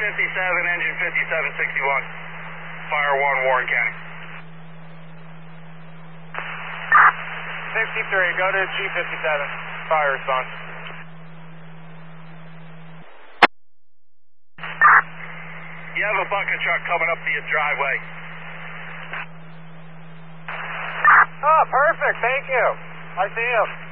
engine 5761. Fire 1, Warren County. 63, go to G57. Fire response. You have a bucket truck coming up to your driveway. Oh, perfect. Thank you. I see him.